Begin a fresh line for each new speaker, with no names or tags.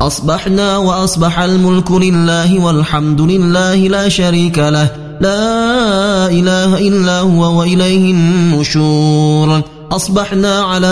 أصبحنا وأصبح الملك لله والحمد لله لا شريك له لا إله إلا هو وإليه النشور. أصبحنا على